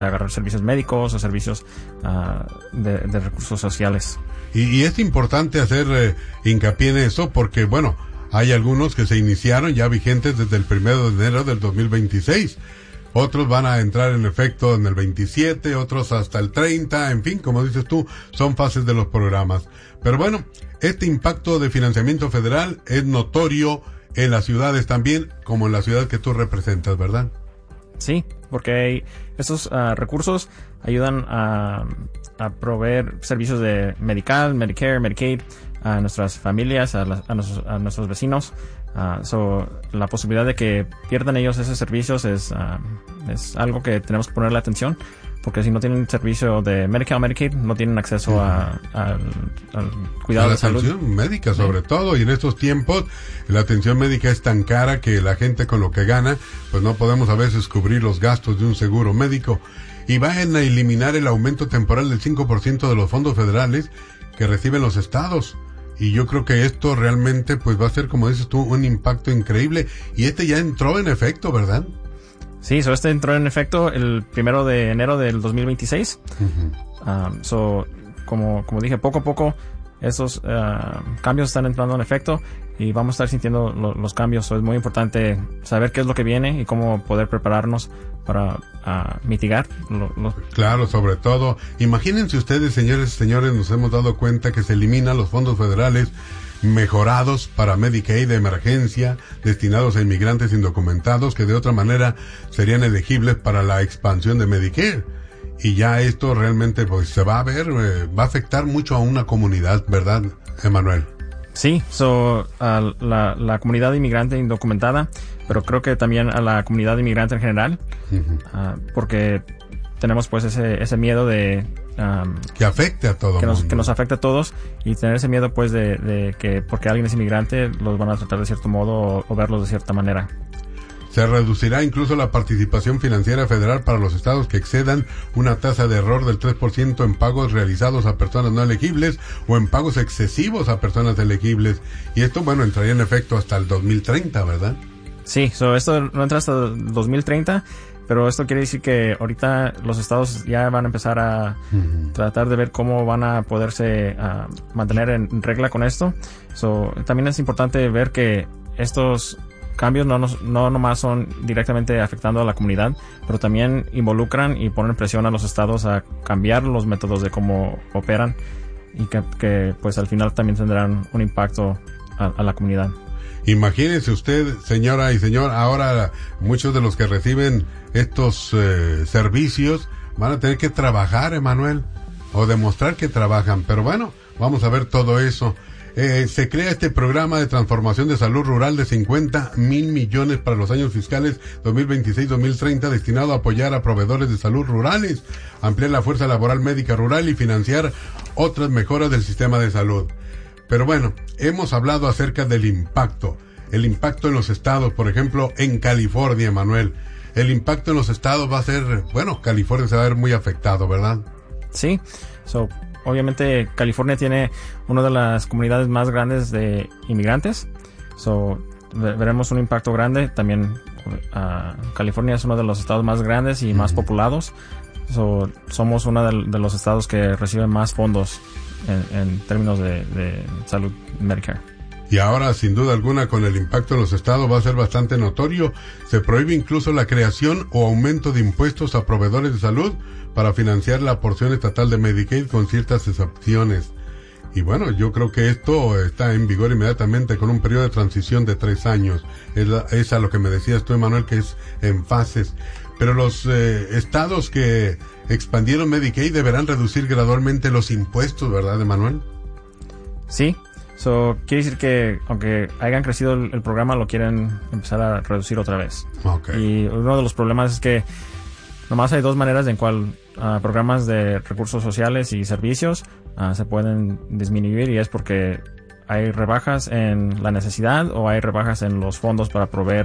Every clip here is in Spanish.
agarrar servicios médicos o servicios de recursos sociales. Y es importante hacer hincapié en eso porque, bueno, hay algunos que se iniciaron ya vigentes desde el 1 de enero del 2026. Otros van a entrar en efecto en el 27, otros hasta el 30, en fin, como dices tú, son fases de los programas. Pero bueno, este impacto de financiamiento federal es notorio en las ciudades también, como en la ciudad que tú representas, ¿verdad? Sí, porque estos recursos ayudan a proveer servicios de Medical, Medicare, Medicaid a nuestras familias, a nuestros vecinos. La posibilidad de que pierdan ellos esos servicios es algo que tenemos que ponerle atención, porque si no tienen servicio de Medicare o Medicaid, no tienen acceso al cuidado de salud. A la atención médica, sobre todo, y en estos tiempos la atención médica es tan cara que la gente con lo que gana, pues no podemos a veces cubrir los gastos de un seguro médico. Y van a eliminar el aumento temporal del 5% de los fondos federales que reciben los estados. Y yo creo que esto realmente pues va a ser, como dices tú, un impacto increíble. Y ya entró en efecto, ¿verdad? Sí, este entró en efecto el 1 de enero del 2026. Como dije, poco a poco esos cambios están entrando en efecto y vamos a estar sintiendo los cambios. Es muy importante saber qué es lo que viene y cómo poder prepararnos para mitigar. Claro, sobre todo, imagínense ustedes, señores y señores, nos hemos dado cuenta que se eliminan los fondos federales mejorados para Medicaid de emergencia destinados a inmigrantes indocumentados que de otra manera serían elegibles para la expansión de Medicare. Y ya esto realmente pues se va a ver, va a afectar mucho a una comunidad, ¿verdad, Emanuel? Sí, a la comunidad inmigrante indocumentada, pero creo que también a la comunidad inmigrante en general, porque tenemos pues ese miedo de que afecte a todo mundo. Que nos afecte a todos, y tener ese miedo pues de que porque alguien es inmigrante los van a tratar de cierto modo o verlos de cierta manera. Se reducirá incluso la participación financiera federal para los estados que excedan una tasa de error del 3% en pagos realizados a personas no elegibles o en pagos excesivos a personas elegibles. Y esto, bueno, entraría en efecto hasta el 2030, ¿verdad? Sí, esto no entra hasta el 2030, pero esto quiere decir que ahorita los estados ya van a empezar a tratar de ver cómo van a poderse mantener en regla con esto. También es importante ver que estos cambios no nomás son directamente afectando a la comunidad, pero también involucran y ponen presión a los estados a cambiar los métodos de cómo operan, y que pues al final también tendrán un impacto a la comunidad. Imagínese usted, señora y señor, ahora muchos de los que reciben estos servicios van a tener que trabajar, Emanuel, o demostrar que trabajan, pero bueno, vamos a ver todo eso. Se crea este programa de transformación de salud rural de 50,000 millones para los años fiscales 2026-2030 destinado a apoyar a proveedores de salud rurales, ampliar la fuerza laboral médica rural y financiar otras mejoras del sistema de salud. Pero bueno, hemos hablado acerca del impacto, el impacto en los estados, por ejemplo, en California, Manuel. El impacto en los estados va a ser, bueno, California se va a ver muy afectado, ¿verdad? Sí, obviamente California tiene una de las comunidades más grandes de inmigrantes, veremos un impacto grande. También California es uno de los estados más grandes y más poblados, somos uno de los estados que reciben más fondos en términos de salud Medicare. Y ahora, sin duda alguna, con el impacto en los estados va a ser bastante notorio. Se prohíbe incluso la creación o aumento de impuestos a proveedores de salud para financiar la porción estatal de Medicaid con ciertas excepciones. Y bueno, yo creo que esto está en vigor inmediatamente con un periodo de transición de 3 años. Es a lo que me decías tú, Emanuel, que es en fases. Pero los estados que expandieron Medicaid deberán reducir gradualmente los impuestos, ¿verdad, Emanuel? Sí. Quiere decir que aunque hayan crecido el programa, lo quieren empezar a reducir otra vez. Okay. Y uno de los problemas es que nomás hay 2 maneras en cual programas de recursos sociales y servicios se pueden disminuir, y es porque hay rebajas en la necesidad o hay rebajas en los fondos para proveer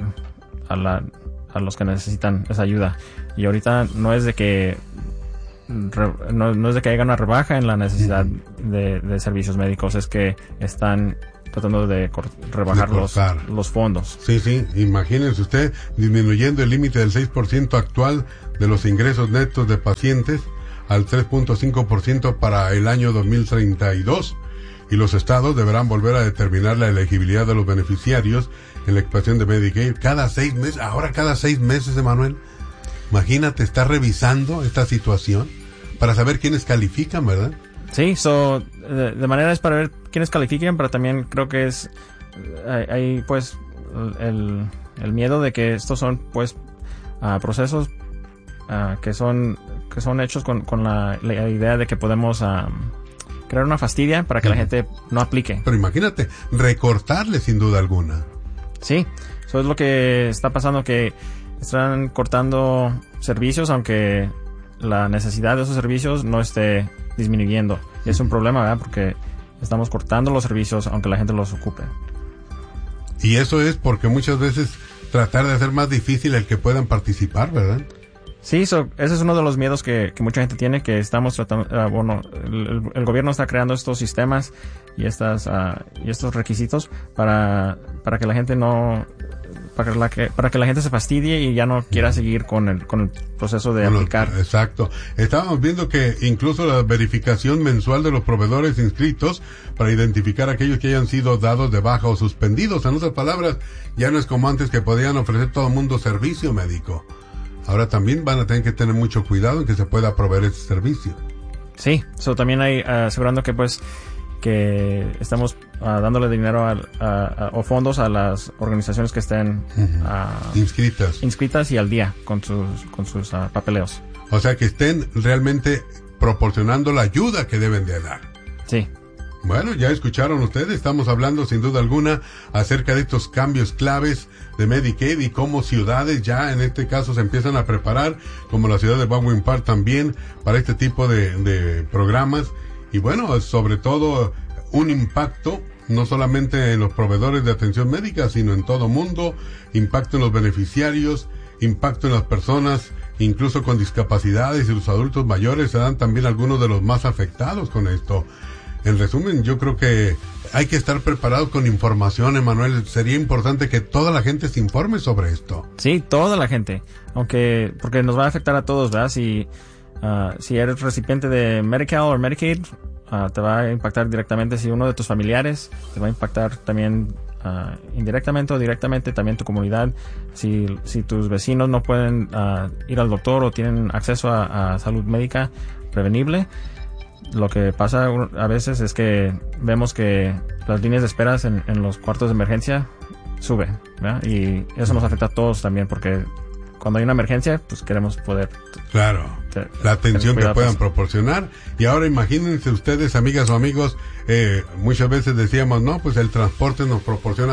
a los que necesitan esa ayuda. Y ahorita no es de que haya una rebaja en la necesidad de servicios médicos, es que están tratando de rebajar los fondos. Sí, imagínense usted disminuyendo el límite del 6% actual de los ingresos netos de pacientes al 3.5% para el año 2032, y los estados deberán volver a determinar la elegibilidad de los beneficiarios en la expansión de Medicaid cada 6 meses. Ahora cada 6 meses, Emanuel. Imagínate, está revisando esta situación para saber quiénes califican, ¿verdad? Sí, de manera es para ver quiénes califican, pero también creo que hay pues el miedo de que estos son pues procesos que son hechos con la idea de que podemos crear una fastidia para que la gente no aplique. Pero imagínate, recortarle sin duda alguna. Sí, eso es lo que está pasando, que están cortando servicios aunque la necesidad de esos servicios no esté disminuyendo. Y es un problema, ¿verdad? Porque estamos cortando los servicios aunque la gente los ocupe. Y eso es porque muchas veces tratar de hacer más difícil el que puedan participar, ¿verdad? Sí, ese es uno de los miedos que mucha gente tiene, que estamos tratando, el gobierno está creando estos sistemas y estos requisitos para que la gente para que la gente se fastidie y ya no quiera seguir con el proceso de aplicar. Exacto. Estábamos viendo que incluso la verificación mensual de los proveedores inscritos para identificar a aquellos que hayan sido dados de baja o suspendidos. En otras palabras, ya no es como antes que podían ofrecer todo el mundo servicio médico. Ahora también van a tener que tener mucho cuidado en que se pueda proveer ese servicio. Sí, también hay asegurando que pues que estamos dándole dinero o fondos a las organizaciones que estén inscritas y al día con sus papeleos. O sea, que estén realmente proporcionando la ayuda que deben de dar. Sí. Bueno, ya escucharon ustedes, estamos hablando sin duda alguna acerca de estos cambios claves de Medicaid y cómo ciudades ya en este caso se empiezan a preparar, como la ciudad de Baldwin Park también, para este tipo de programas. Y bueno, sobre todo un impacto no solamente en los proveedores de atención médica, sino en todo mundo, impacto en los beneficiarios, impacto en las personas incluso con discapacidades, y los adultos mayores serán también algunos de los más afectados con esto. En resumen, yo creo que hay que estar preparados con información, Emanuel. Sería importante que toda la gente se informe sobre esto. Sí, toda la gente, porque nos va a afectar a todos, ¿verdad? Si eres recipiente de Medicare o Medicaid, te va a impactar directamente. Si uno de tus familiares, te va a impactar también indirectamente o directamente también tu comunidad. Si tus vecinos no pueden ir al doctor o tienen acceso a salud médica prevenible, lo que pasa a veces es que vemos que las líneas de esperas en los cuartos de emergencia suben, ¿verdad? Y eso nos afecta a todos también, porque cuando hay una emergencia, pues queremos poder... Claro, la atención que puedan proporcionar. Y ahora imagínense ustedes, amigas o amigos, muchas veces decíamos, no, pues el transporte, nos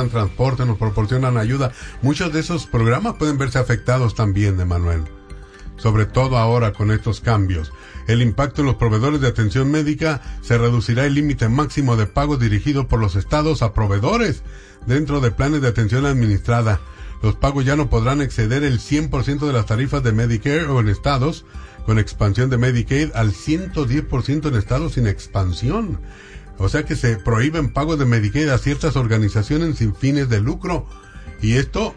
proporcionan ayuda. Muchos de esos programas pueden verse afectados también, Emanuel. Sobre todo ahora con estos cambios. El impacto en los proveedores de atención médica: se reducirá el límite máximo de pagos dirigido por los estados a proveedores dentro de planes de atención administrada. Los pagos ya no podrán exceder el 100% de las tarifas de Medicare o en estados con expansión de Medicaid al 110% en estados sin expansión. O sea que se prohíben pagos de Medicaid a ciertas organizaciones sin fines de lucro. Y esto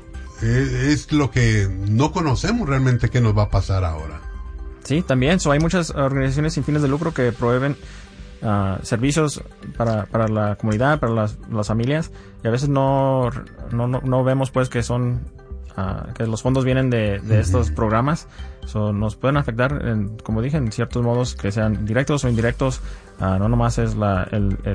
es lo que no conocemos realmente qué nos va a pasar ahora. Sí, también. Hay muchas organizaciones sin fines de lucro que proveen servicios para la comunidad, para las familias, y a veces no vemos pues que son que los fondos vienen de estos programas. Nos pueden afectar, como dije, en ciertos modos que sean directos o indirectos. No nomás es la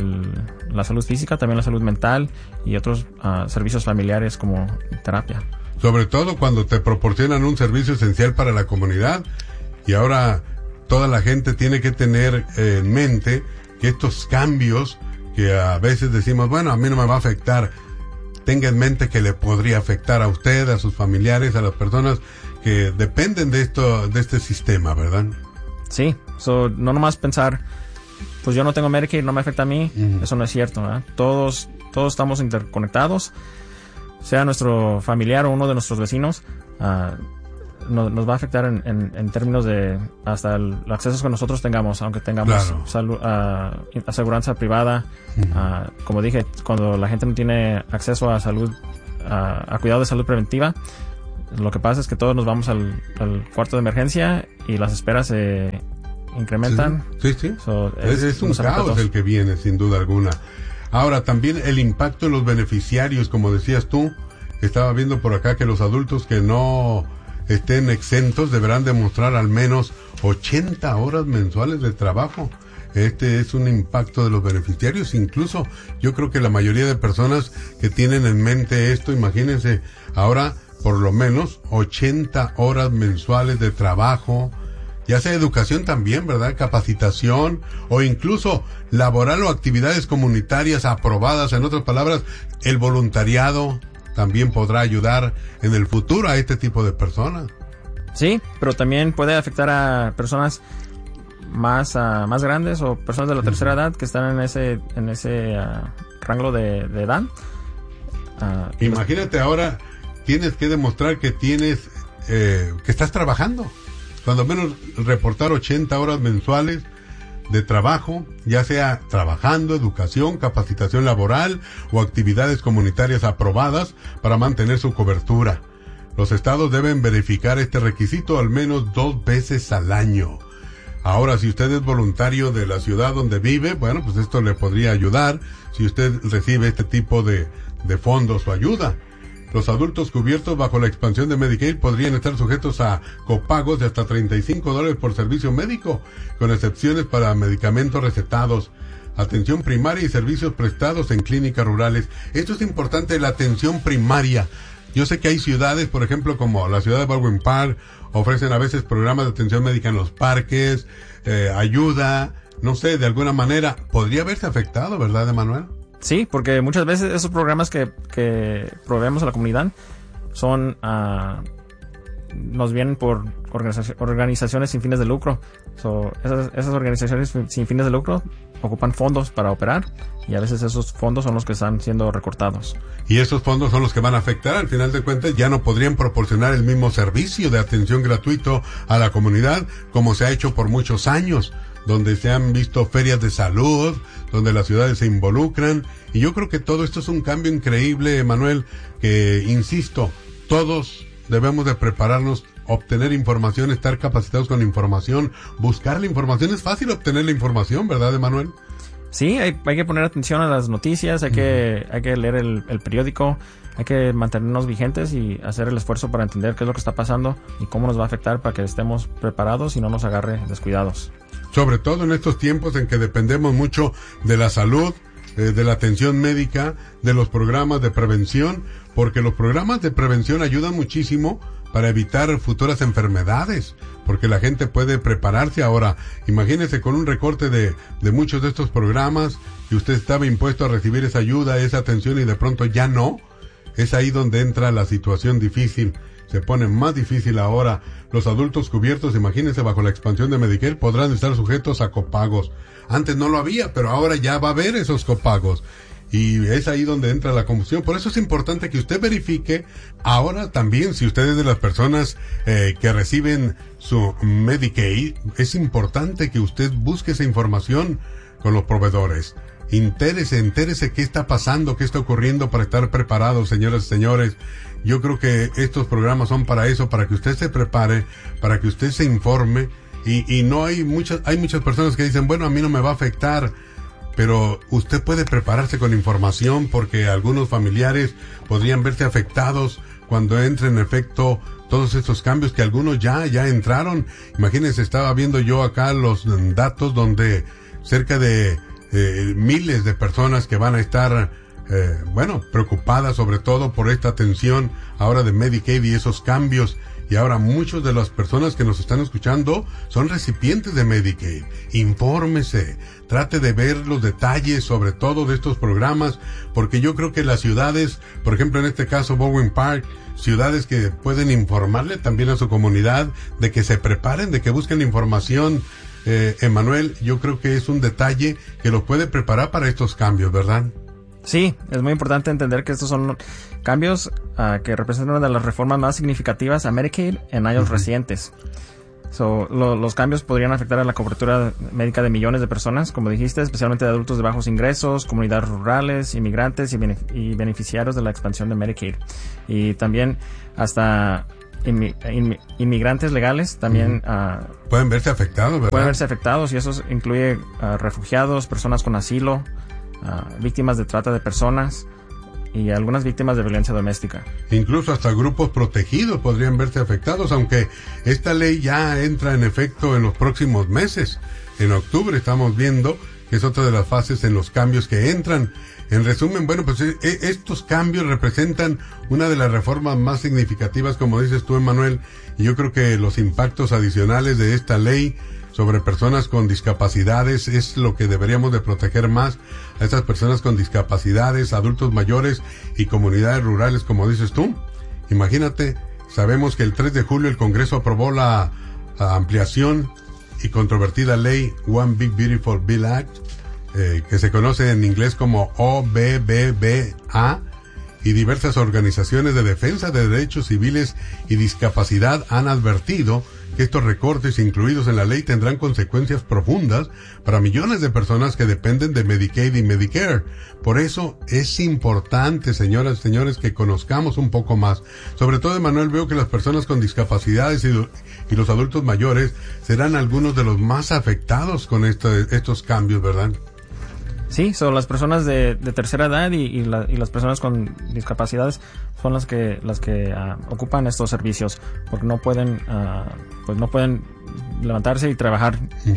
salud física, también la salud mental y otros servicios familiares como terapia. Sobre todo cuando te proporcionan un servicio esencial para la comunidad. Y ahora toda la gente tiene que tener en mente que estos cambios que a veces decimos, bueno, a mí no me va a afectar, tenga en mente que le podría afectar a usted, a sus familiares, a las personas que dependen de este sistema, ¿verdad? Sí, no nomás pensar, pues yo no tengo Medicaid, no me afecta a mí. Eso no es cierto, ¿verdad? Todos estamos interconectados, sea nuestro familiar o uno de nuestros vecinos. nos va a afectar en términos de hasta el acceso que nosotros tengamos, aunque tengamos aseguranza privada. Como dije, cuando la gente no tiene acceso a salud, a cuidado de salud preventiva, lo que pasa es que todos nos vamos al cuarto de emergencia y las esperas se incrementan. Sí. Es un caos el que viene, sin duda alguna. Ahora, también el impacto en los beneficiarios, como decías tú, estaba viendo por acá que los adultos que no estén exentos deberán demostrar al menos 80 horas mensuales de trabajo. Este es un impacto de los beneficiarios. Incluso yo creo que la mayoría de personas que tienen en mente esto, imagínense, ahora por lo menos 80 horas mensuales de trabajo, ya sea educación también, ¿verdad? Capacitación o incluso laboral o actividades comunitarias aprobadas. En otras palabras, el voluntariado también podrá ayudar en el futuro a este tipo de personas. Sí, pero también puede afectar a personas más grandes o personas de la tercera edad que están en ese rango de edad. Imagínate ahora, tienes que demostrar que que estás trabajando. Cuando menos reportar 80 horas mensuales de trabajo, ya sea trabajando, educación, capacitación laboral o actividades comunitarias aprobadas para mantener su cobertura. Los estados deben verificar este requisito al menos 2 veces al año. Ahora, si usted es voluntario de la ciudad donde vive, bueno, pues esto le podría ayudar si usted recibe este tipo de fondos o ayuda. Los adultos cubiertos bajo la expansión de Medicaid podrían estar sujetos a copagos de hasta $35 por servicio médico, con excepciones para medicamentos recetados, atención primaria y servicios prestados en clínicas rurales. Esto es importante, la atención primaria. Yo sé que hay ciudades, por ejemplo, como la ciudad de Baldwin Park, ofrecen a veces programas de atención médica en los parques, ayuda, no sé, de alguna manera. Podría haberse afectado, ¿verdad, Emanuel? Sí, porque muchas veces esos programas que proveemos a la comunidad son nos vienen por organizaciones sin fines de lucro. Esas organizaciones sin fines de lucro ocupan fondos para operar y a veces esos fondos son los que están siendo recortados. Y esos fondos son los que van a afectar. Al final de cuentas ya no podrían proporcionar el mismo servicio de atención gratuito a la comunidad como se ha hecho por muchos años, donde se han visto ferias de salud, donde las ciudades se involucran. Y yo creo que todo esto es un cambio increíble, Manuel, que, insisto, todos debemos de prepararnos, obtener información, estar capacitados con información, buscar la información. Es fácil obtener la información, ¿verdad, Manuel? Sí, hay que poner atención a las noticias, hay que leer el periódico, hay que mantenernos vigentes y hacer el esfuerzo para entender qué es lo que está pasando y cómo nos va a afectar para que estemos preparados y no nos agarre descuidados. Sobre todo en estos tiempos en que dependemos mucho de la salud, de la atención médica, de los programas de prevención, porque los programas de prevención ayudan muchísimo para evitar futuras enfermedades, porque la gente puede prepararse. Ahora, imagínese con un recorte de muchos de estos programas y usted estaba impuesto a recibir esa ayuda, esa atención y de pronto ya no. Es ahí donde entra la situación difícil. Se pone más difícil ahora. Los adultos cubiertos, imagínense, bajo la expansión de Medicare, podrán estar sujetos a copagos. Antes no lo había, pero ahora ya va a haber esos copagos. Y es ahí donde entra la confusión. Por eso es importante que usted verifique. Ahora también, si usted es de las personas que reciben su Medicaid, es importante que usted busque esa información con los proveedores. Entérese qué está pasando, qué está ocurriendo para estar preparados, señoras y señores. Yo creo que estos programas son para eso, para que usted se prepare, para que usted se informe. Y no hay muchas personas que dicen, bueno, a mí no me va a afectar. Pero usted puede prepararse con información porque algunos familiares podrían verse afectados cuando entre en efecto todos estos cambios que algunos ya entraron. Imagínense, estaba viendo yo acá los datos donde cerca de miles de personas que van a estar preocupadas sobre todo por esta atención ahora de Medicaid y esos cambios. Y ahora muchas de las personas que nos están escuchando son recipientes de Medicaid. Infórmese, trate de ver los detalles sobre todo de estos programas, porque yo creo que las ciudades, por ejemplo en este caso Baldwin Park, ciudades que pueden informarle también a su comunidad de que se preparen, de que busquen información. Emanuel, yo creo que es un detalle que los puede preparar para estos cambios, ¿verdad? Sí, es muy importante entender que estos son cambios que representan una de las reformas más significativas a Medicaid en años recientes. Los cambios podrían afectar a la cobertura médica de millones de personas, como dijiste, especialmente de adultos de bajos ingresos, comunidades rurales, inmigrantes y beneficiarios de la expansión de Medicaid. Y también hasta inmigrantes legales también pueden verse afectados, ¿verdad? Pueden verse afectados, y eso incluye refugiados, personas con asilo, víctimas de trata de personas y algunas víctimas de violencia doméstica. Incluso hasta grupos protegidos podrían verse afectados, aunque esta ley ya entra en efecto en los próximos meses. En octubre estamos viendo que es otra de las fases en los cambios que entran. En resumen, bueno, pues estos cambios representan una de las reformas más significativas, como dices tú, Emmanuel, y yo creo que los impactos adicionales de esta ley sobre personas con discapacidades es lo que deberíamos de proteger más a estas personas con discapacidades, adultos mayores y comunidades rurales, como dices tú. Imagínate, sabemos que el 3 de julio el Congreso aprobó la ampliación y controvertida ley One Big Beautiful Bill Act, que se conoce en inglés como OBBBA, y diversas organizaciones de defensa de derechos civiles y discapacidad han advertido que estos recortes incluidos en la ley tendrán consecuencias profundas para millones de personas que dependen de Medicaid y Medicare. Por eso es importante, señoras y señores, que conozcamos un poco más. Sobre todo, Emmanuel, veo que las personas con discapacidades y los adultos mayores serán algunos de los más afectados con estos cambios, ¿verdad? Sí, son las personas de tercera edad y las personas con discapacidades son las que ocupan estos servicios, porque no pueden levantarse y trabajar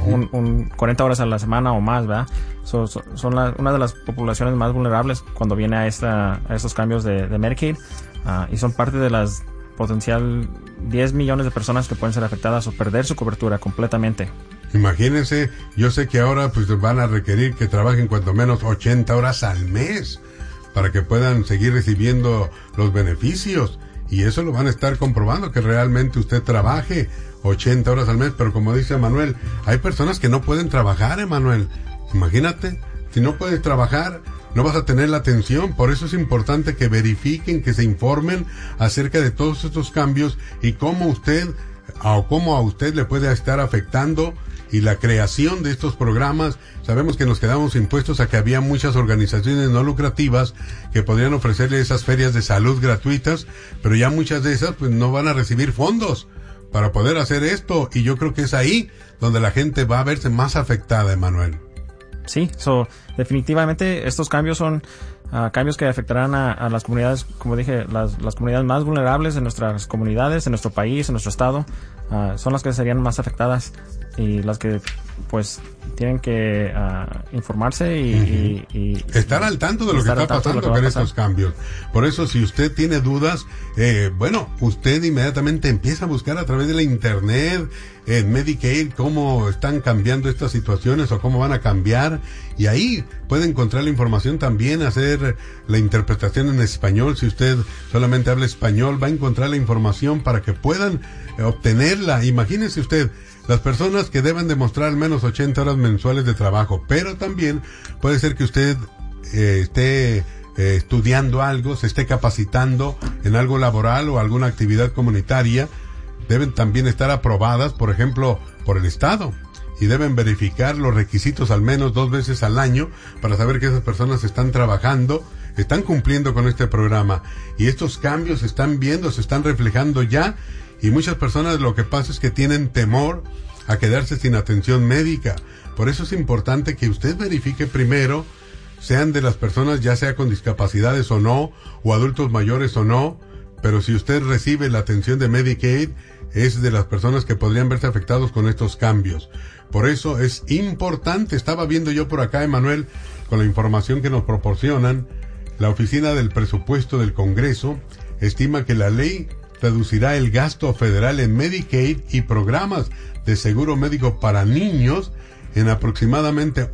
40 horas a la semana o más, ¿verdad? Son una de las poblaciones más vulnerables cuando viene a estos cambios de Medicaid, y son parte de las potencial 10 millones de personas que pueden ser afectadas o perder su cobertura completamente. Imagínense, yo sé que ahora pues van a requerir que trabajen cuanto menos 80 horas al mes para que puedan seguir recibiendo los beneficios, y eso lo van a estar comprobando, que realmente usted trabaje 80 horas al mes. Pero como dice Manuel, hay personas que no pueden trabajar, Emmanuel. Imagínate, si no puedes trabajar, no vas a tener la atención. Por eso es importante que verifiquen, que se informen acerca de todos estos cambios y cómo a usted le puede estar afectando. Y la creación de estos programas, sabemos que nos quedamos impuestos a que había muchas organizaciones no lucrativas que podrían ofrecerle esas ferias de salud gratuitas, pero ya muchas de esas pues no van a recibir fondos para poder hacer esto, y yo creo que es ahí donde la gente va a verse más afectada, Emmanuel. Sí, definitivamente estos cambios son cambios que afectarán a las comunidades, como dije, las comunidades más vulnerables en nuestras comunidades, en nuestro país, en nuestro estado, son las que serían más afectadas y las que pues tienen que informarse y estar al tanto de lo que está pasando con estos cambios. Por eso, si usted tiene dudas, usted inmediatamente empieza a buscar a través de la internet en Medicaid cómo están cambiando estas situaciones o cómo van a cambiar, y ahí puede encontrar la información. También hacer la interpretación en español. Si usted solamente habla español, va a encontrar la información para que puedan obtenerla. Imagínese usted, las personas que deben demostrar al menos 80 horas mensuales de trabajo, pero también puede ser que usted esté estudiando algo, se esté capacitando en algo laboral o alguna actividad comunitaria. Deben también estar aprobadas, por ejemplo, por el Estado, y deben verificar los requisitos al menos 2 veces al año para saber que esas personas están trabajando, están cumpliendo con este programa. Y estos cambios se están viendo, se están reflejando ya, y muchas personas lo que pasa es que tienen temor a quedarse sin atención médica. Por eso es importante que usted verifique primero, sean de las personas ya sea con discapacidades o no, o adultos mayores o no, pero si usted recibe la atención de Medicaid, es de las personas que podrían verse afectados con estos cambios. Por eso es importante. Estaba viendo yo por acá, Emmanuel, con la información que nos proporcionan, la Oficina del Presupuesto del Congreso estima que la ley reducirá el gasto federal en Medicaid y programas de seguro médico para niños en aproximadamente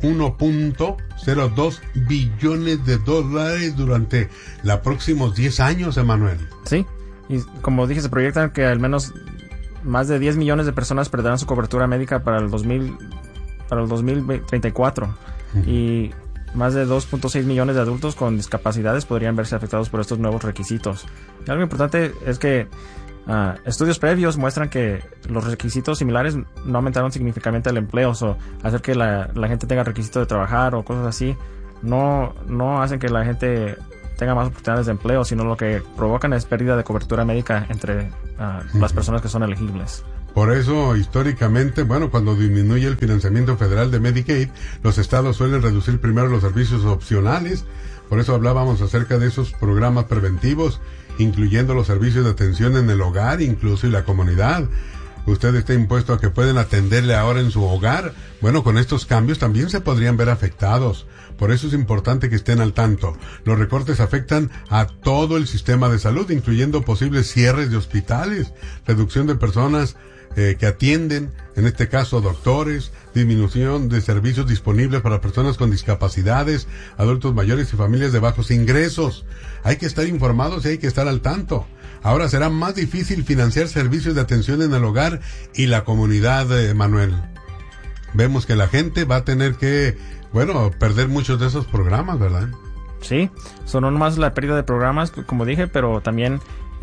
1.02 billones de dólares durante los próximos 10 años, Emmanuel. Sí, y como dije, se proyectan que al menos más de 10 millones de personas perderán su cobertura médica para el 2034. Y más de 2.6 millones de adultos con discapacidades podrían verse afectados por estos nuevos requisitos. Y algo importante es que estudios previos muestran que los requisitos similares no aumentaron significativamente el empleo, o hacer que la gente tenga requisitos de trabajar o cosas así no hacen que la gente tenga más oportunidades de empleo, sino lo que provocan es pérdida de cobertura médica entre las personas que son elegibles. Por eso, históricamente, cuando disminuye el financiamiento federal de Medicaid, los estados suelen reducir primero los servicios opcionales. Por eso hablábamos acerca de esos programas preventivos, incluyendo los servicios de atención en el hogar, incluso y la comunidad. Usted está impuesto a que pueden atenderle ahora en su hogar. Con estos cambios también se podrían ver afectados. Por eso es importante que estén al tanto. Los recortes afectan a todo el sistema de salud, incluyendo posibles cierres de hospitales, reducción de personas que atienden, en este caso doctores, disminución de servicios disponibles para personas con discapacidades, adultos mayores y familias de bajos ingresos. Hay que estar informados y hay que estar al tanto. Ahora será más difícil financiar servicios de atención en el hogar y la comunidad, Manuel. Vemos que la gente va a tener que, perder muchos de esos programas, ¿verdad? Sí, son no nomás la pérdida de programas, como dije, pero también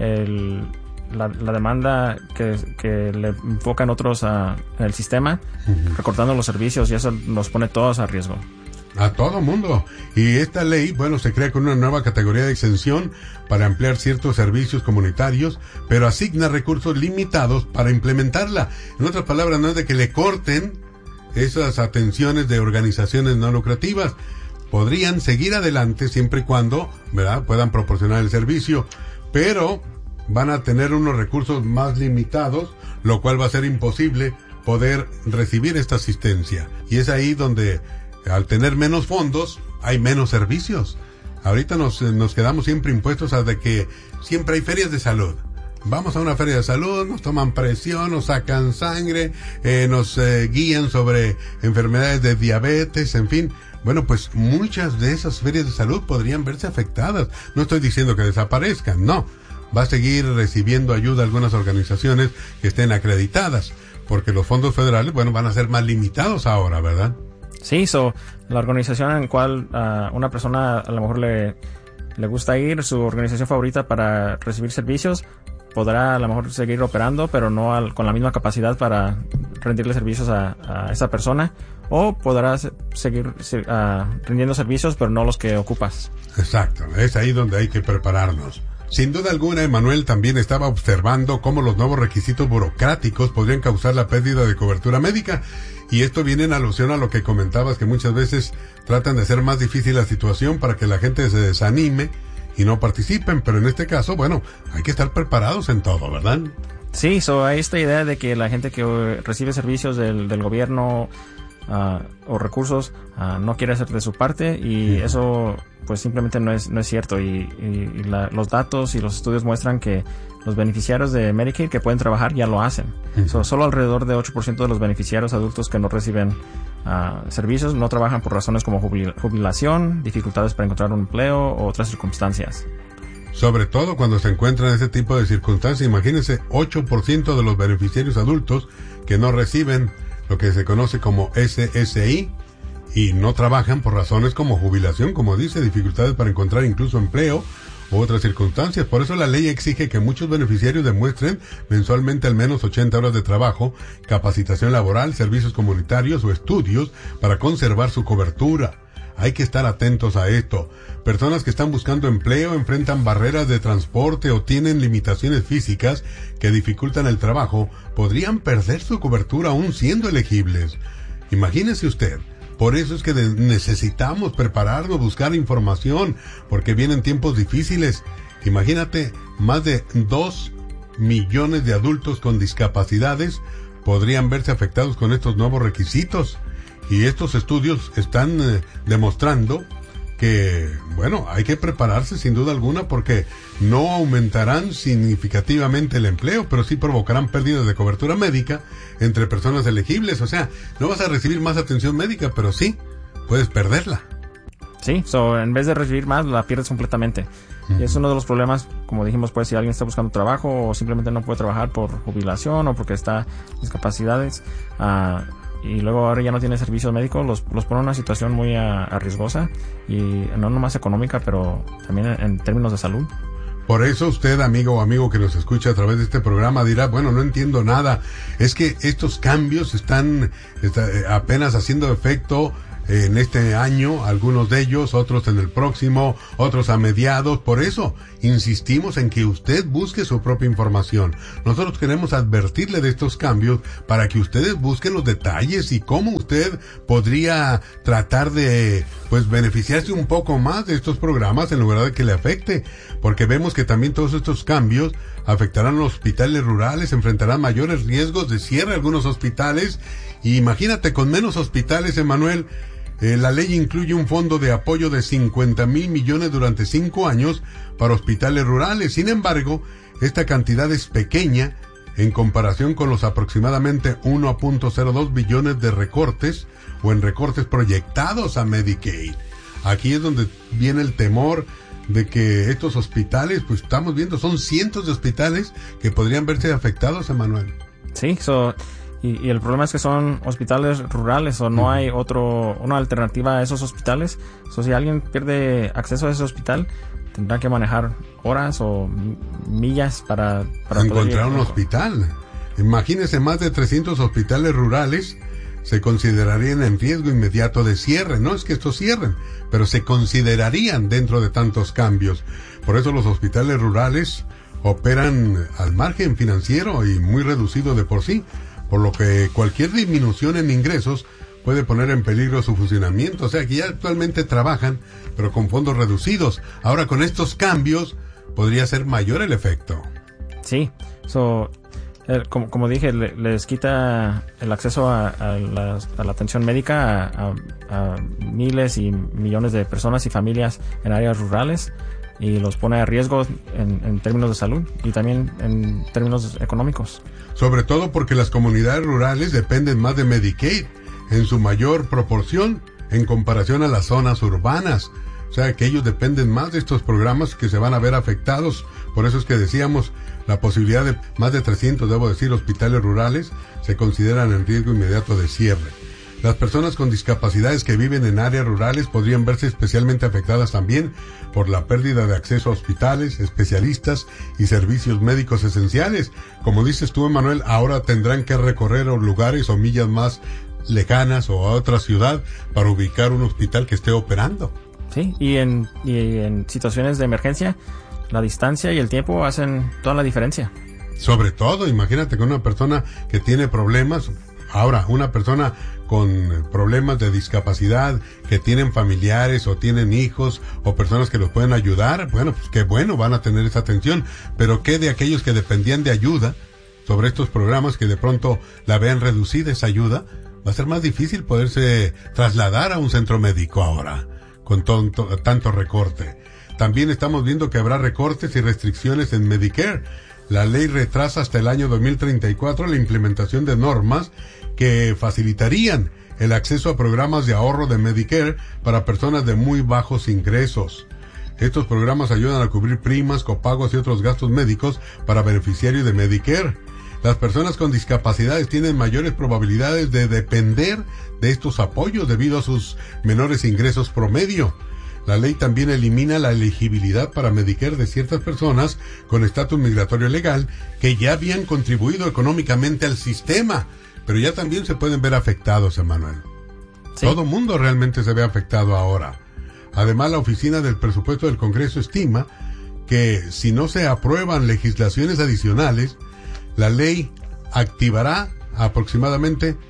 la demanda que le enfocan otros en el sistema, recortando los servicios, y eso nos pone todos a riesgo. A todo mundo. Y esta ley, se crea con una nueva categoría de exención para ampliar ciertos servicios comunitarios, pero asigna recursos limitados para implementarla. En otras palabras, no es de que le corten esas atenciones de organizaciones no lucrativas. Podrían seguir adelante siempre y cuando, puedan proporcionar el servicio, pero van a tener unos recursos más limitados, lo cual va a ser imposible poder recibir esta asistencia. Y es ahí donde, al tener menos fondos, hay menos servicios. Ahorita nos quedamos siempre impuestos a de que siempre hay ferias de salud. Vamos a una feria de salud, nos toman presión, nos sacan sangre, nos guían sobre enfermedades de diabetes, en fin. Pues muchas de esas ferias de salud podrían verse afectadas. No estoy diciendo que desaparezcan, no. Va a seguir recibiendo ayuda algunas organizaciones que estén acreditadas, porque los fondos federales, van a ser más limitados ahora, ¿verdad? Sí, la organización en la cual una persona a lo mejor le gusta ir, su organización favorita para recibir servicios, podrá a lo mejor seguir operando, pero no con la misma capacidad para rendirle servicios a esa persona, o podrá seguir rindiendo servicios, pero no los que ocupas. Exacto, es ahí donde hay que prepararnos. Sin duda alguna, Emanuel también estaba observando cómo los nuevos requisitos burocráticos podrían causar la pérdida de cobertura médica, y esto viene en alusión a lo que comentabas, que muchas veces tratan de hacer más difícil la situación para que la gente se desanime y no participen, pero en este caso, hay que estar preparados en todo, ¿verdad? Sí, hay esta idea de que la gente que recibe servicios del gobierno o recursos no quiere hacer de su parte, y eso pues simplemente no es cierto, y los datos y los estudios muestran que los beneficiarios de Medicaid que pueden trabajar ya lo hacen. Solo alrededor de 8% de los beneficiarios adultos que no reciben servicios no trabajan por razones como jubilación, dificultades para encontrar un empleo o otras circunstancias. Sobre todo cuando se encuentran ese tipo de circunstancias, imagínense, 8% de los beneficiarios adultos que no reciben lo que se conoce como SSI y no trabajan por razones como jubilación, como dice, dificultades para encontrar incluso empleo u otras circunstancias. Por eso la ley exige que muchos beneficiarios demuestren mensualmente al menos 80 horas de trabajo, capacitación laboral, servicios comunitarios o estudios para conservar su cobertura. Hay que estar atentos a esto. Personas que están buscando empleo enfrentan barreras de transporte o tienen limitaciones físicas que dificultan el trabajo, podrían perder su cobertura aún siendo elegibles. Imagínese usted. Por eso es que necesitamos prepararnos, buscar información, porque vienen tiempos difíciles. Imagínate, más de 2 millones de adultos con discapacidades podrían verse afectados con estos nuevos requisitos. Y estos estudios están demostrando que, hay que prepararse sin duda alguna, porque no aumentarán significativamente el empleo, pero sí provocarán pérdidas de cobertura médica entre personas elegibles. O sea, no vas a recibir más atención médica, pero sí puedes perderla. Sí, en vez de recibir más, la pierdes completamente. Y es uno de los problemas, como dijimos, pues si alguien está buscando trabajo o simplemente no puede trabajar por jubilación o porque está discapacidades, y luego ahora ya no tiene servicio médico, los pone en una situación muy arriesgosa, y no nomás económica, pero también en términos de salud. Por eso usted, amigo o amigo que nos escucha a través de este programa, dirá, bueno, no entiendo nada. Es que estos cambios están apenas haciendo efecto en este año, algunos de ellos, otros en el próximo, otros a mediados. Por eso insistimos en que usted busque su propia información. Nosotros queremos advertirle de estos cambios para que ustedes busquen los detalles y cómo usted podría tratar de, pues, beneficiarse un poco más de estos programas en lugar de que le afecte. Porque vemos que también todos estos cambios afectarán a los hospitales rurales, enfrentarán mayores riesgos de cierre a algunos hospitales. Y imagínate, con menos hospitales, Emanuel, la ley incluye un fondo de apoyo de 50,000 millones durante 5 años para hospitales rurales. Sin embargo, esta cantidad es pequeña en comparación con los aproximadamente 1.02 billones de recortes o en recortes proyectados a Medicaid. Aquí es donde viene el temor de que estos hospitales, pues estamos viendo, son cientos de hospitales que podrían verse afectados, Emanuel. Sí, y el problema es que son hospitales rurales, o no hay una alternativa a esos hospitales. Si alguien pierde acceso a ese hospital, tendrá que manejar horas o millas para encontrar un hospital. Imagínese, más de 300 hospitales rurales se considerarían en riesgo inmediato de cierre. No es que estos cierren, pero se considerarían dentro de tantos cambios. Por eso los hospitales rurales operan al margen financiero y muy reducido de por sí, por lo que cualquier disminución en ingresos puede poner en peligro su funcionamiento. O sea que ya actualmente trabajan, pero con fondos reducidos. Ahora, con estos cambios podría ser mayor el efecto. Sí, como dije, les quita el acceso a la atención médica a miles y millones de personas y familias en áreas rurales, y los pone a riesgo en términos de salud y también en términos económicos. Sobre todo porque las comunidades rurales dependen más de Medicaid en su mayor proporción en comparación a las zonas urbanas. O sea que ellos dependen más de estos programas que se van a ver afectados. Por eso es que decíamos, la posibilidad de más de 300, hospitales rurales se consideran en riesgo inmediato de cierre. Las personas con discapacidades que viven en áreas rurales podrían verse especialmente afectadas también por la pérdida de acceso a hospitales, especialistas y servicios médicos esenciales. Como dices tú, Emanuel, ahora tendrán que recorrer lugares o millas más lejanas o a otra ciudad para ubicar un hospital que esté operando. Sí, y en situaciones de emergencia, la distancia y el tiempo hacen toda la diferencia. Sobre todo, imagínate con una persona que tiene problemas. Ahora, una persona con problemas de discapacidad, que tienen familiares o tienen hijos o personas que los pueden ayudar, bueno, pues qué bueno, van a tener esa atención. Pero ¿qué de aquellos que dependían de ayuda sobre estos programas, que de pronto la vean reducida esa ayuda? Va a ser más difícil poderse trasladar a un centro médico ahora, con tanto recorte. También estamos viendo que habrá recortes y restricciones en Medicare. La ley retrasa hasta el año 2034 la implementación de normas que facilitarían el acceso a programas de ahorro de Medicare para personas de muy bajos ingresos. Estos programas ayudan a cubrir primas, copagos y otros gastos médicos para beneficiarios de Medicare. Las personas con discapacidades tienen mayores probabilidades de depender de estos apoyos debido a sus menores ingresos promedio. La ley también elimina la elegibilidad para Medicare de ciertas personas con estatus migratorio legal que ya habían contribuido económicamente al sistema, pero ya también se pueden ver afectados, Emanuel. Sí. Todo mundo realmente se ve afectado ahora. Además, la Oficina del Presupuesto del Congreso estima que si no se aprueban legislaciones adicionales, la ley activará aproximadamente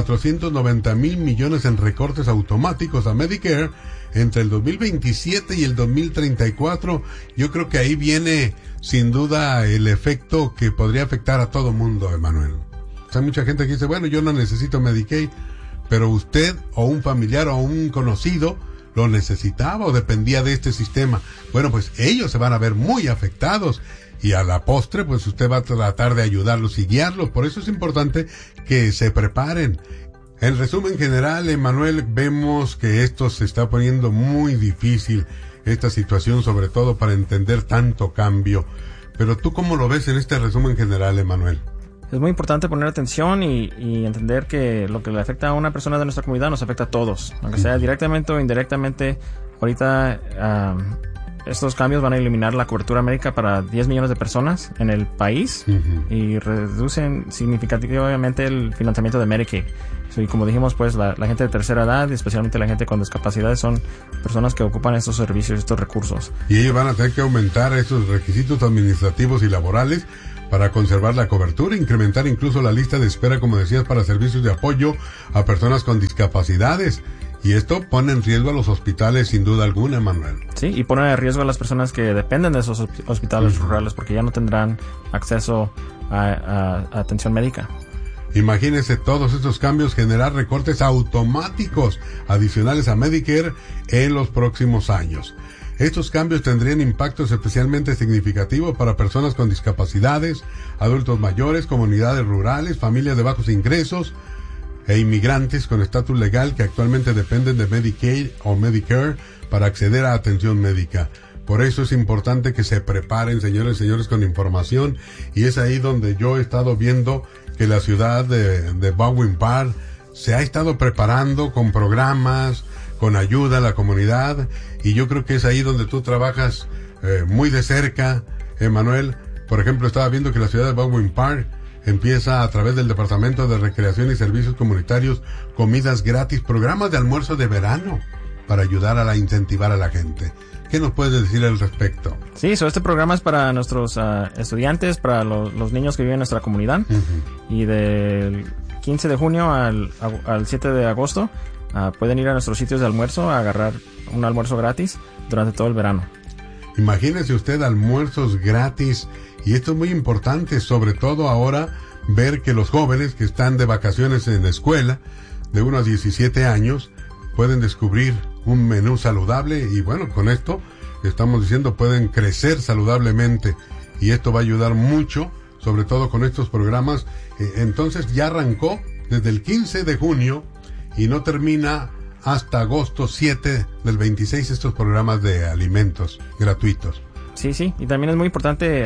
490,000 millones en recortes automáticos a Medicare entre el 2027 y el 2034. Yo creo que ahí viene sin duda el efecto que podría afectar a todo mundo, Emanuel. O sea, mucha gente que dice, bueno, yo no necesito Medicaid, pero usted o un familiar o un conocido lo necesitaba o dependía de este sistema. Bueno, pues ellos se van a ver muy afectados y a la postre, pues usted va a tratar de ayudarlos y guiarlos. Por eso es importante que se preparen. En resumen general, Emanuel, vemos que esto se está poniendo muy difícil, esta situación, sobre todo para entender tanto cambio. Pero tú, ¿cómo lo ves en este resumen general, Emanuel? es muy importante poner atención y entender que lo que le afecta a una persona de nuestra comunidad nos afecta a todos, aunque sea directamente o indirectamente. Ahorita estos cambios van a eliminar la cobertura médica para 10 millones de personas en el país y reducen significativamente el financiamiento de Medicaid. Y como dijimos, pues la gente de tercera edad, especialmente la gente con discapacidades, son personas que ocupan estos servicios, estos recursos. Y ellos van a tener que aumentar esos requisitos administrativos y laborales para conservar la cobertura, incrementar incluso la lista de espera, como decías, para servicios de apoyo a personas con discapacidades. Y esto pone en riesgo a los hospitales, sin duda alguna, Manuel. Sí, y pone en riesgo a las personas que dependen de esos hospitales rurales, porque ya no tendrán acceso a atención médica. Imagínense todos estos cambios, generar recortes automáticos adicionales a Medicare en los próximos años. Estos cambios tendrían impactos especialmente significativos para personas con discapacidades, adultos mayores, comunidades rurales, familias de bajos ingresos e inmigrantes con estatus legal que actualmente dependen de Medicaid o Medicare para acceder a atención médica. Por eso es importante que se preparen, señores y señores, con información, y es ahí donde yo he estado viendo que la ciudad de Baldwin Park se ha estado preparando con programas, con ayuda a la comunidad, y yo creo que es ahí donde tú trabajas muy de cerca, Manuel. Por ejemplo, estaba viendo que la ciudad de Baldwin Park empieza a través del Departamento de Recreación y Servicios Comunitarios comidas gratis, programas de almuerzo de verano para ayudar a incentivar a la gente. ¿Qué nos puedes decir al respecto? Sí, este programa es para nuestros estudiantes, para los niños que viven en nuestra comunidad. Y del 15 de junio al 7 de agosto pueden ir a nuestros sitios de almuerzo a agarrar un almuerzo gratis durante todo el verano. Imagínese usted almuerzos gratis, y esto es muy importante, sobre todo ahora ver que los jóvenes que están de vacaciones en la escuela, de 1 a 17 años, pueden descubrir un menú saludable, y bueno, con esto estamos diciendo pueden crecer saludablemente, y esto va a ayudar mucho, sobre todo con estos programas. Entonces ya arrancó desde el 15 de junio y no termina hasta agosto 7 del 26 estos programas de alimentos gratuitos. Sí, y también es muy importante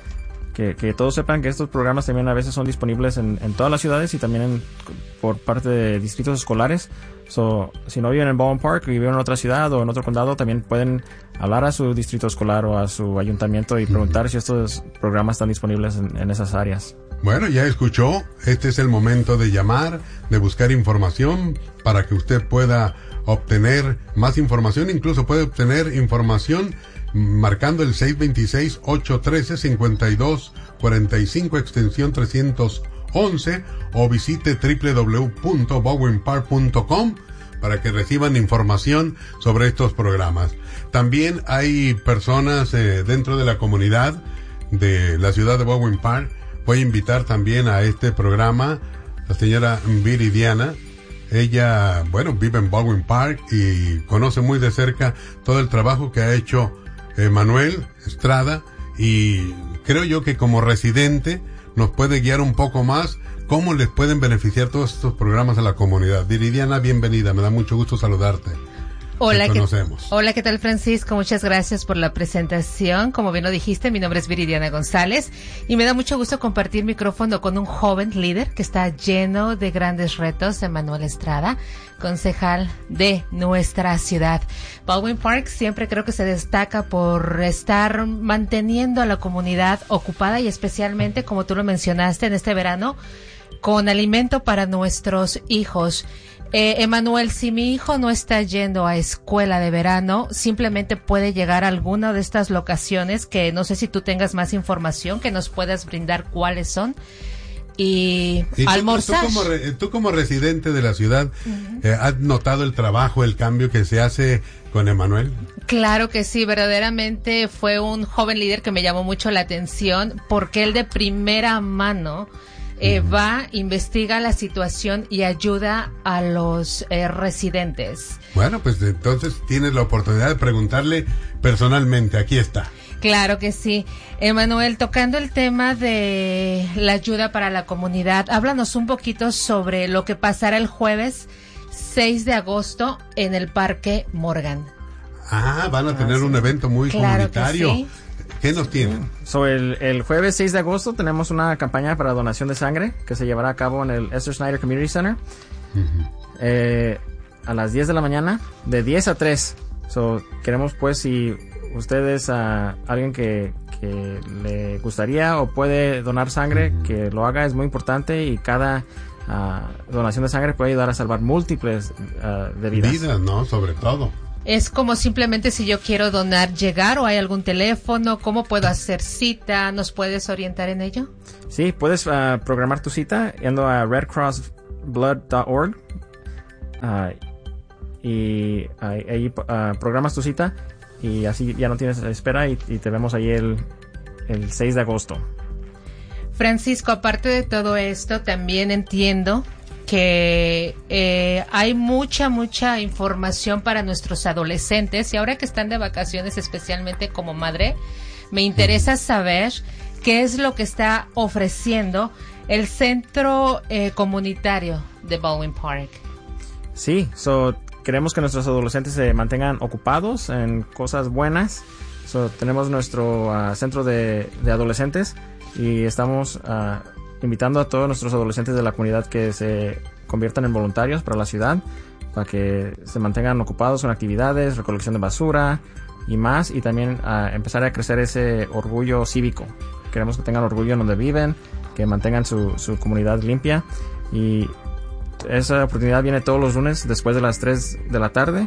que todos sepan que estos programas también a veces son disponibles en todas las ciudades y también por parte de distritos escolares. Si no viven en Baldwin Park y viven en otra ciudad o en otro condado, también pueden hablar a su distrito escolar o a su ayuntamiento y preguntar si estos programas están disponibles en esas áreas. Bueno, ya escuchó, este es el momento de llamar, de buscar información para que usted pueda obtener más información, incluso puede obtener información marcando el 626-813-5245 extensión 311 o visite www.baldwinpark.com para que reciban información sobre estos programas. También hay personas dentro de la comunidad de la ciudad de Baldwin Park. Voy a invitar también a este programa la señora Viridiana. Ella, bueno, vive en Baldwin Park y conoce muy de cerca todo el trabajo que ha hecho Manuel Estrada, y creo yo que como residente nos puede guiar un poco más cómo les pueden beneficiar todos estos programas a la comunidad. Viridiana, bienvenida, me da mucho gusto saludarte. Hola, ¿qué tal, Francisco? Muchas gracias por la presentación. Como bien lo dijiste, mi nombre es Viridiana González y me da mucho gusto compartir micrófono con un joven líder que está lleno de grandes retos, Manuel Estrada, concejal de nuestra ciudad. Baldwin Park siempre creo que se destaca por estar manteniendo a la comunidad ocupada y especialmente, como tú lo mencionaste, en este verano, con alimento para nuestros hijos. Emanuel, si mi hijo no está yendo a escuela de verano, simplemente puede llegar a alguna de estas locaciones que no sé si tú tengas más información que nos puedas brindar cuáles son y almorzar. Tú como residente de la ciudad, ¿has notado el trabajo, el cambio que se hace con Emanuel? Claro que sí, verdaderamente fue un joven líder que me llamó mucho la atención porque él de primera mano va, investiga la situación y ayuda a los residentes. Bueno, pues entonces tienes la oportunidad de preguntarle personalmente. Aquí está. Claro que sí. Emanuel, tocando el tema de la ayuda para la comunidad, háblanos un poquito sobre lo que pasará el jueves 6 de agosto en el Parque Morgan. Van a tener un evento muy comunitario. Que sí. ¿Qué nos tienen? El jueves 6 de agosto tenemos una campaña para donación de sangre que se llevará a cabo en el Esther Snyder Community Center a las 10 de la mañana, de 10 a 3. Queremos, pues, si ustedes alguien que le gustaría o puede donar sangre, que lo haga. Es muy importante, y cada donación de sangre puede ayudar a salvar múltiples de vidas, ¿no? Sobre todo. Es como simplemente si yo quiero donar, llegar, o hay algún teléfono, ¿cómo puedo hacer cita? ¿Nos puedes orientar en ello? Sí, puedes programar tu cita yendo a redcrossblood.org y ahí programas tu cita, y así ya no tienes espera, y te vemos ahí el 6 de agosto. Francisco, aparte de todo esto, también entiendo que hay mucha información para nuestros adolescentes, y ahora que están de vacaciones, especialmente como madre, me interesa saber qué es lo que está ofreciendo el centro comunitario de Baldwin Park. Sí, queremos que nuestros adolescentes se mantengan ocupados en cosas buenas. Tenemos nuestro centro de adolescentes, y estamos invitando a todos nuestros adolescentes de la comunidad que se conviertan en voluntarios para la ciudad, para que se mantengan ocupados con actividades, recolección de basura y más, y también empezar a crecer ese orgullo cívico. Queremos que tengan orgullo en donde viven, que mantengan su comunidad limpia, y esa oportunidad viene todos los lunes después de las 3 de la tarde.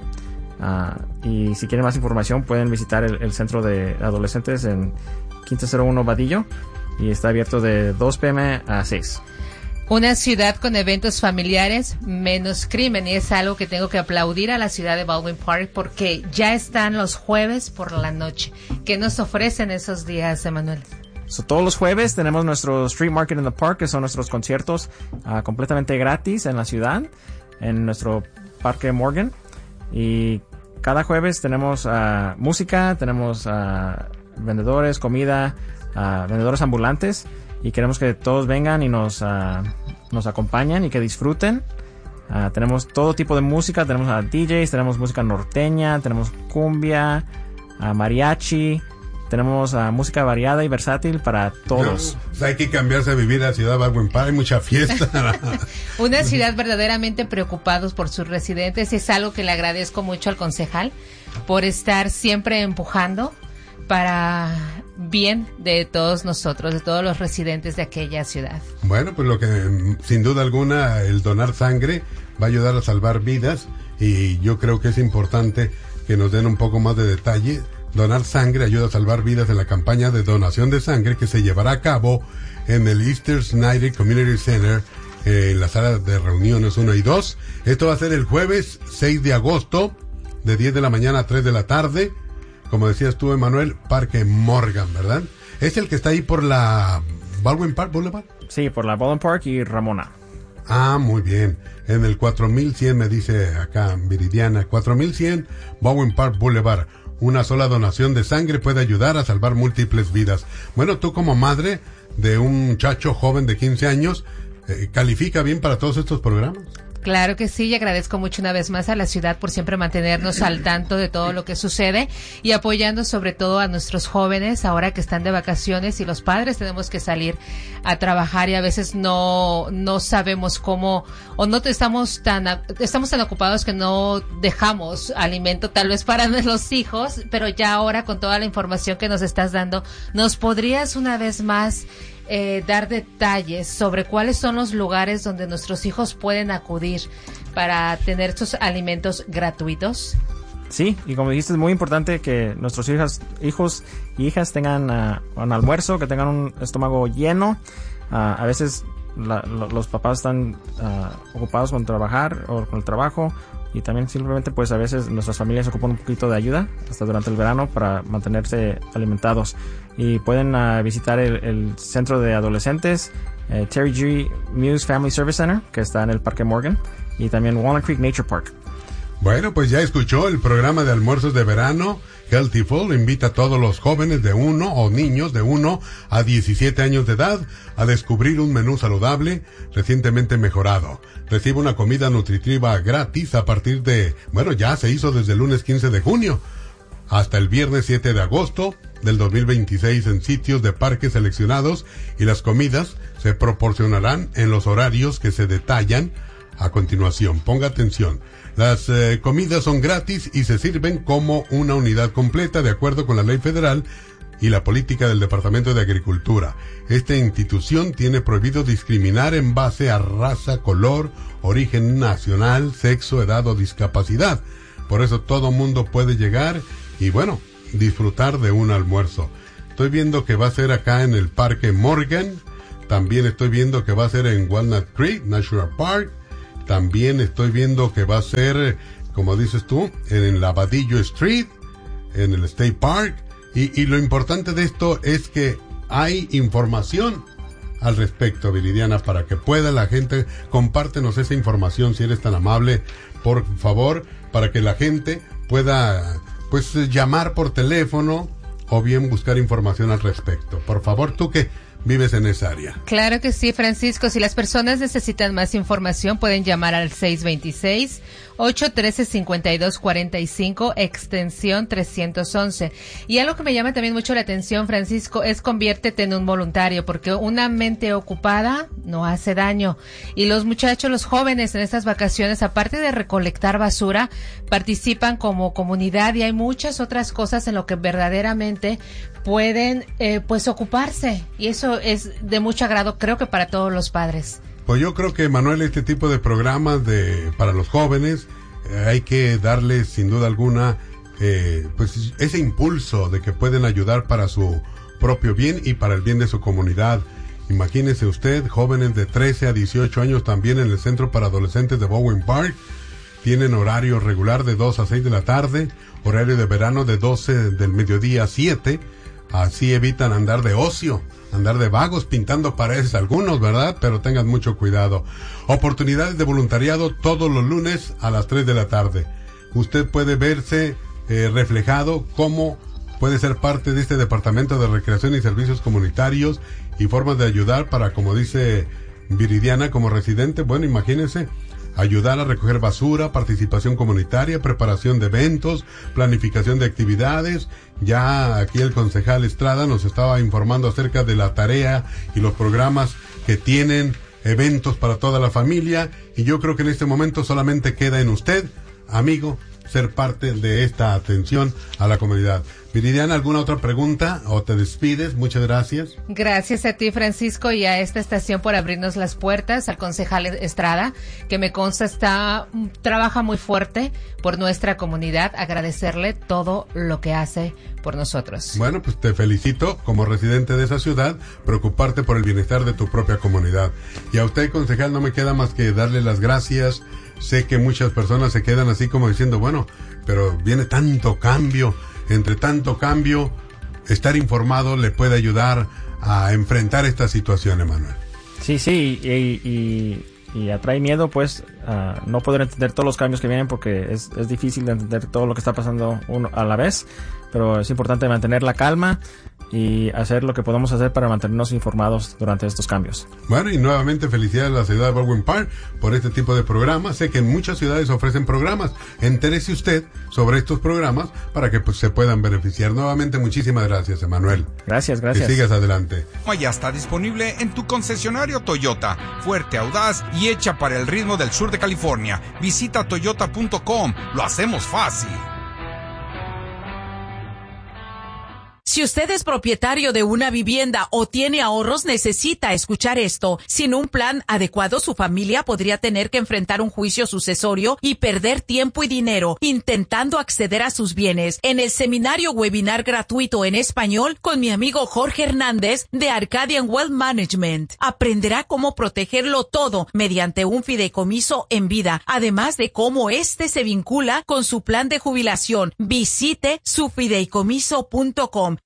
Y si quieren más información, pueden visitar el centro de adolescentes en 1501 Vadillo, y está abierto de 2 p.m. a 6. Una ciudad con eventos familiares, menos crimen, y es algo que tengo que aplaudir a la ciudad de Baldwin Park, porque ya están los jueves por la noche. ¿Qué nos ofrecen esos días, Emanuel? Todos los jueves tenemos nuestro Street Market in the Park, que son nuestros conciertos completamente gratis en la ciudad, en nuestro Parque Morgan. Y cada jueves tenemos música, tenemos vendedores, comida, vendedores ambulantes, y queremos que todos vengan y nos acompañen y que disfruten. Tenemos todo tipo de música, tenemos DJs, tenemos música norteña, tenemos cumbia, mariachi. Tenemos música variada y versátil para todos. Hay que cambiarse a vivir a Ciudad Baldwin Park, hay mucha fiesta. Una ciudad verdaderamente preocupados por sus residentes. Es algo que le agradezco mucho al concejal por estar siempre empujando para bien de todos nosotros, de todos los residentes de aquella ciudad. Bueno, pues lo que sin duda alguna, el donar sangre va a ayudar a salvar vidas, y yo creo que es importante que nos den un poco más de detalle. Donar sangre ayuda a salvar vidas en la campaña de donación de sangre que se llevará a cabo en el Esther Snyder Community Center, en la sala de reuniones 1 y 2. Esto va a ser el jueves 6 de agosto, de 10 de la mañana a 3 de la tarde. Como decías tú, Emanuel, Parque Morgan, ¿verdad? ¿Es el que está ahí por la Baldwin Park Boulevard? Sí, por la Baldwin Park y Ramona. Muy bien. En el 4100, me dice acá Viridiana, 4100 Baldwin Park Boulevard. Una sola donación de sangre puede ayudar a salvar múltiples vidas. Bueno, tú como madre de un muchacho joven de 15 años, ¿califica bien para todos estos programas? Claro que sí, y agradezco mucho una vez más a la ciudad por siempre mantenernos al tanto de todo lo que sucede, y apoyando sobre todo a nuestros jóvenes ahora que están de vacaciones, y los padres tenemos que salir a trabajar, y a veces no sabemos cómo, o no estamos tan ocupados que no dejamos alimento tal vez para nuestros hijos. Pero ya ahora, con toda la información que nos estás dando, ¿nos podrías una vez más dar detalles sobre cuáles son los lugares donde nuestros hijos pueden acudir para tener estos alimentos gratuitos? Sí, y como dijiste, es muy importante que nuestros hijos y hijas tengan un almuerzo, que tengan un estómago lleno. A veces los papás están ocupados con trabajar o con el trabajo, y también simplemente pues a veces nuestras familias ocupan un poquito de ayuda hasta durante el verano para mantenerse alimentados, y pueden visitar el centro de adolescentes, Terry G. Muse Family Service Center, que está en el Parque Morgan, y también Walnut Creek Nature Park. Bueno, pues ya escuchó el programa de almuerzos de verano. Healthful invita a todos los jóvenes de 1 o niños de 1 a 17 años de edad a descubrir un menú saludable recientemente mejorado. Recibe una comida nutritiva gratis a partir de, ya se hizo desde el lunes 15 de junio hasta el viernes 7 de agosto, del 2026 en sitios de parques seleccionados, y las comidas se proporcionarán en los horarios que se detallan a continuación. Ponga atención. Las comidas son gratis y se sirven como una unidad completa de acuerdo con la ley federal y la política del Departamento de Agricultura. Esta institución tiene prohibido discriminar en base a raza, color, origen nacional, sexo, edad o discapacidad. Por eso todo mundo puede llegar y, bueno, disfrutar de un almuerzo. Estoy viendo que va a ser acá en el Parque Morgan. También estoy viendo que va a ser en Walnut Creek National Park. También estoy viendo que va a ser, como dices tú, en la Vadillo Street, en el State Park. Y lo importante de esto es que hay información al respecto, Viridiana, para que pueda la gente, compártenos esa información si eres tan amable, por favor, para que la gente pueda, pues, llamar por teléfono o bien buscar información al respecto. Por favor, tú que vives en esa área. Claro que sí, Francisco. Si las personas necesitan más información, pueden llamar al 626-813-5245, extensión 311. Y algo que me llama también mucho la atención, Francisco, es conviértete en un voluntario, porque una mente ocupada no hace daño. Y los muchachos, los jóvenes en estas vacaciones, aparte de recolectar basura, participan como comunidad, y hay muchas otras cosas en lo que verdaderamente pueden pues ocuparse, y eso es de mucho agrado, creo que para todos los padres. Pues yo creo que, Manuel, este tipo de programas para los jóvenes hay que darles sin duda alguna pues ese impulso de que pueden ayudar para su propio bien y para el bien de su comunidad. Imagínese usted, jóvenes de 13 a 18 años también en el Centro para Adolescentes de Bowen Park. Tienen horario regular de 2 a 6 de la tarde, horario de verano de 12 del mediodía a 7. Así evitan andar de ocio, andar de vagos pintando paredes algunos, ¿verdad? Pero tengan mucho cuidado. Oportunidades de voluntariado todos los lunes a las 3 de la tarde. Usted puede verse reflejado cómo puede ser parte de este Departamento de Recreación y Servicios Comunitarios y formas de ayudar para, como dice Viridiana, como residente. Bueno, imagínense, ayudar a recoger basura, participación comunitaria, preparación de eventos, planificación de actividades. Ya aquí el concejal Estrada nos estaba informando acerca de la tarea y los programas que tienen, eventos para toda la familia, y yo creo que en este momento solamente queda en usted, amigo, ser parte de esta atención a la comunidad. Viridiana, ¿alguna otra pregunta o te despides? Muchas gracias. Gracias a ti, Francisco, y a esta estación por abrirnos las puertas, al concejal Estrada, que me consta trabaja muy fuerte por nuestra comunidad. Agradecerle todo lo que hace por nosotros. Bueno, pues te felicito como residente de esa ciudad, preocuparte por el bienestar de tu propia comunidad. Y a usted, concejal, no me queda más que darle las gracias. Sé que muchas personas se quedan así como diciendo, bueno, pero viene tanto cambio. Entre tanto cambio, estar informado le puede ayudar a enfrentar esta situación, Emanuel. Sí, y atrae miedo, pues, no poder entender todos los cambios que vienen, porque es difícil de entender todo lo que está pasando uno a la vez, pero es importante mantener la calma y hacer lo que podamos hacer para mantenernos informados durante estos cambios. Bueno, y nuevamente felicidades a la ciudad de Baldwin Park por este tipo de programas. Sé que en muchas ciudades ofrecen programas. Entérese usted sobre estos programas para que pues se puedan beneficiar. Nuevamente, muchísimas gracias, Emanuel. Gracias. Que sigas adelante. Ya está disponible en tu concesionario Toyota. Fuerte, audaz y hecha para el ritmo del sur de California. Visita toyota.com. Lo hacemos fácil. Si usted es propietario de una vivienda o tiene ahorros, necesita escuchar esto. Sin un plan adecuado, su familia podría tener que enfrentar un juicio sucesorio y perder tiempo y dinero intentando acceder a sus bienes. En el seminario webinar gratuito en español con mi amigo Jorge Hernández de Arcadian Wealth Management, aprenderá cómo protegerlo todo mediante un fideicomiso en vida, además de cómo este se vincula con su plan de jubilación. Visite sufideicomiso.com.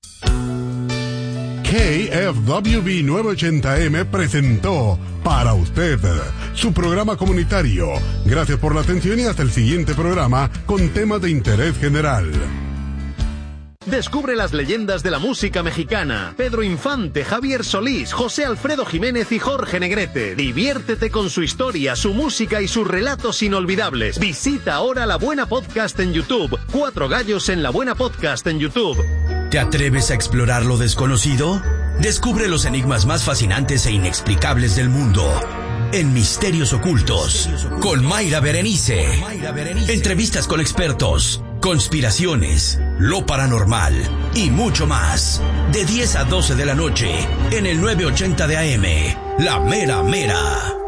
KFWB 980M presentó para usted su programa comunitario. Gracias por la atención y hasta el siguiente programa con temas de interés general. Descubre las leyendas de la música mexicana. Pedro Infante, Javier Solís, José Alfredo Jiménez y Jorge Negrete. Diviértete con su historia, su música y sus relatos inolvidables. Visita ahora La Buena Podcast en YouTube. 4 Gallos en La Buena Podcast en YouTube. ¿Te atreves a explorar lo desconocido? Descubre los enigmas más fascinantes e inexplicables del mundo en Misterios Ocultos con Mayra Berenice. Entrevistas con expertos, conspiraciones, lo paranormal y mucho más. De 10 a 12 de la noche en el 980 de AM, La Mera Mera.